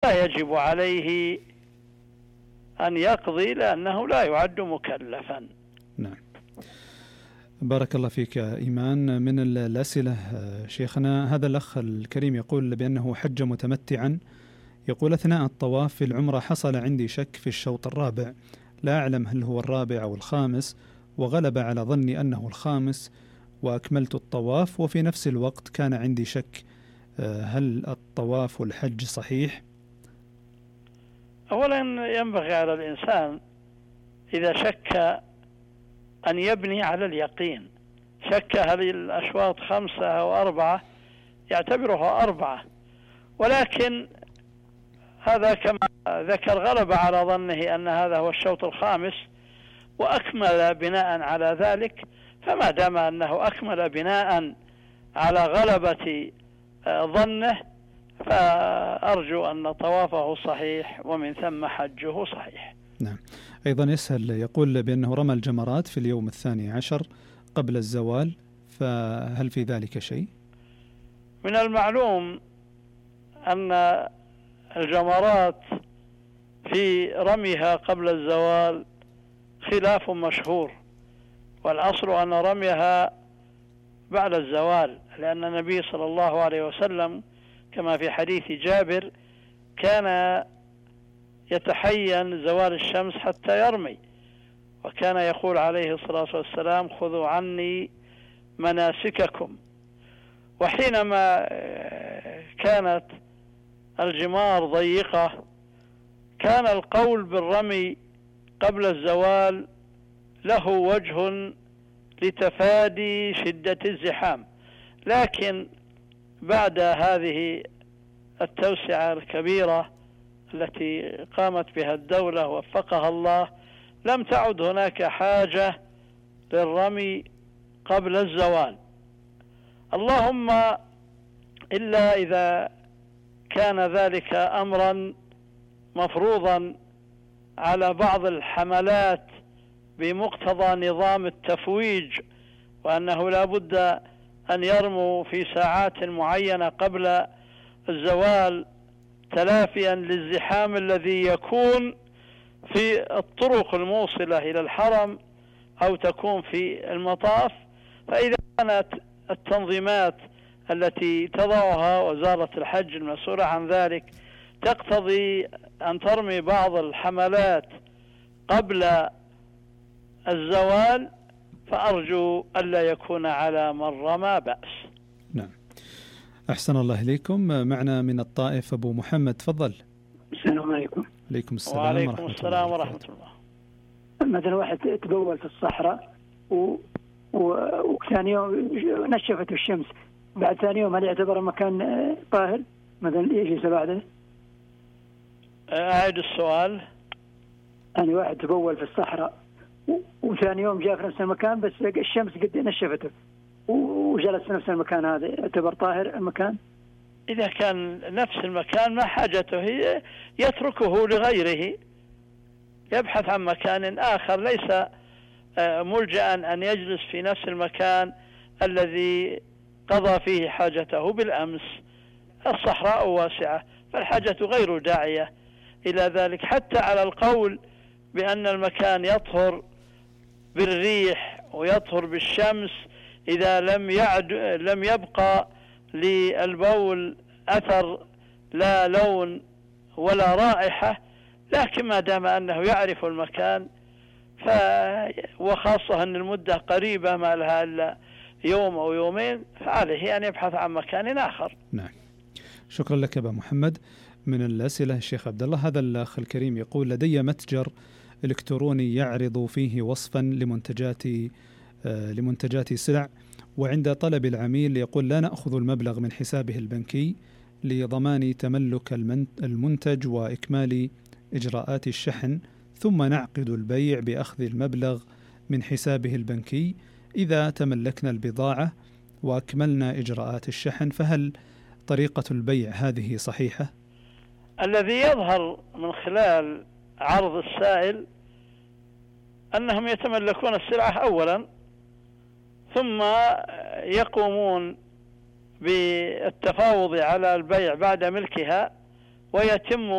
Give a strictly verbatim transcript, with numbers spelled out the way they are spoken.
لا يجب عليه أن يقضي لأنه لا يعد مكلفا. نعم. بارك الله فيك يا إيمان. من الأسئلة شيخنا، هذا الأخ الكريم يقول بأنه حج متمتعا، يقول أثناء الطواف في العمرة حصل عندي شك في الشوط الرابع، لا أعلم هل هو الرابع أو الخامس، وغلب على ظني أنه الخامس وأكملت الطواف، وفي نفس الوقت كان عندي شك هل الطواف والحج صحيح؟ أولا ينبغي على الإنسان إذا شك أن يبني على اليقين. شك هل الأشواط خمسة أو أربعة يعتبرها أربعة، ولكن هذا كما ذكر غلب على ظنه أن هذا هو الشوط الخامس وأكمل بناء على ذلك، فما دام أنه أكمل بناء على غلبة ظنه فأرجو أن طوافه صحيح ومن ثم حجه صحيح. نعم. أيضا يسأل يقول بأنه رمى الجمرات في اليوم الثاني عشر قبل الزوال، فهل في ذلك شيء؟ من المعلوم أن الجمرات في رميها قبل الزوال خلاف مشهور، والأصل أن رميها بعد الزوال، لأن النبي صلى الله عليه وسلم كما في حديث جابر كان يتحين زوال الشمس حتى يرمي، وكان يقول عليه الصلاة والسلام خذوا عني مناسككم. وحينما كانت الجمار ضيقة كان القول بالرمي قبل الزوال له وجه لتفادي شدة الزحام، لكن بعد هذه التوسعة الكبيرة التي قامت بها الدولة وفقها الله لم تعد هناك حاجة للرمي قبل الزوال، اللهم إلا إذا كان ذلك أمرا مفروضا على بعض الحملات بمقتضى نظام التفويج، وأنه لا بد أن يرموا في ساعات معينة قبل الزوال تلافيا للزحام الذي يكون في الطرق الموصلة إلى الحرم أو تكون في المطاف. فإذا كانت التنظيمات التي تضعها وزارة الحج المسؤولة عن ذلك تقتضي أن ترمي بعض الحملات قبل الزوال فأرجو ألا يكون على من رمى بأس. نعم. أحسن الله إليكم. معنا من الطائف أبو محمد، تفضل. السلام عليكم. عليكم السلام وعليكم ورحمة السلام الله ورحمة الله. مثلا واحد تبول في الصحراء و... و... وثاني يوم نشفت الشمس، بعد ثاني يوم هل يعتبر مكان طاهر؟ مثلا يجلس بعده؟ أعيد السؤال. يعني واحد تبول في الصحراء و... وثاني يوم جاء في نفس المكان بس الشمس قد نشفته وجلس في نفس المكان، هذا يعتبر طاهر المكان؟ إذا كان نفس المكان ما حاجته هي يتركه لغيره، يبحث عن مكان آخر، ليس ملجأ أن يجلس في نفس المكان الذي قضى فيه حاجته بالأمس. الصحراء واسعة فالحاجة غير داعية إلى ذلك، حتى على القول بأن المكان يطهر بالريح ويطهر بالشمس إذا لم يعد لم يبقى للبول أثر لا لون ولا رائحة، لكن ما دام أنه يعرف المكان ف وخاصة أن المدة قريبة ما لها إلا يوم أو يومين فعليه أن يبحث عن مكان آخر. نعم. شكرا لك أبا محمد. من الأسئلة الشيخ عبد الله، هذا الأخ الكريم يقول لدي متجر إلكتروني يعرض فيه وصفا لمنتجات لمنتجات سلع، وعند طلب العميل يقول لا نأخذ المبلغ من حسابه البنكي لضمان تملك المنتج وإكمال إجراءات الشحن، ثم نعقد البيع بأخذ المبلغ من حسابه البنكي إذا تملكنا البضاعة وأكملنا إجراءات الشحن، فهل طريقة البيع هذه صحيحة؟ الذي يظهر من خلال عرض السائل أنهم يتملكون السلعة أولا ثم يقومون بالتفاوض على البيع بعد ملكها ويتم